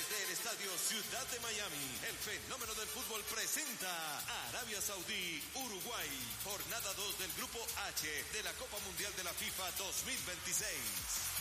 Desde el Estadio Ciudad de Miami, el fenómeno del fútbol presenta a Arabia Saudí, Uruguay, jornada 2 del Grupo H de la Copa Mundial de la FIFA 2026.